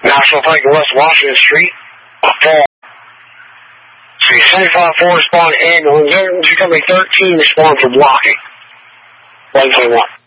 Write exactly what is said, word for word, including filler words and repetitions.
National Pike and West Washington Street. Fall. See, seventy-five four respond ambulance. There's going to be thirteen respond for blocking. one twenty-one.